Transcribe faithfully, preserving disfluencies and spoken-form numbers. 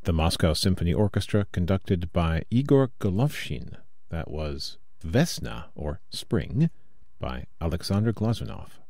The Moscow Symphony Orchestra, conducted by Igor Golovshin. That was Vesna, or Spring, by Alexander Glazunov.